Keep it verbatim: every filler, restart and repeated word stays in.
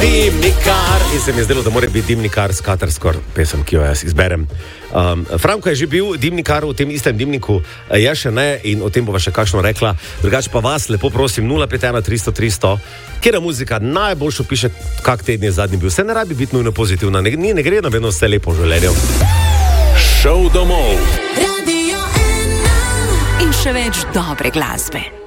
Dimnikar. In se mi je zdelo, da mora biti Dimnikar skaterskor pesem, ki jo jaz izberem. Um, Franko je že bil Dimnikar v tem istem Dimniku, jaz še ne in o tem bova še kakšno rekla. Drugače pa vas lepo prosim, nula pet ena tristo tristo, kjera muzika najboljšo piše, kak teden je zadnji bil. Vse ne rabi biti nujno pozitivna, ne, ne gre na vedno vse lepo v življenju. Šov domov. Radio ena. In še več dobre glasbe.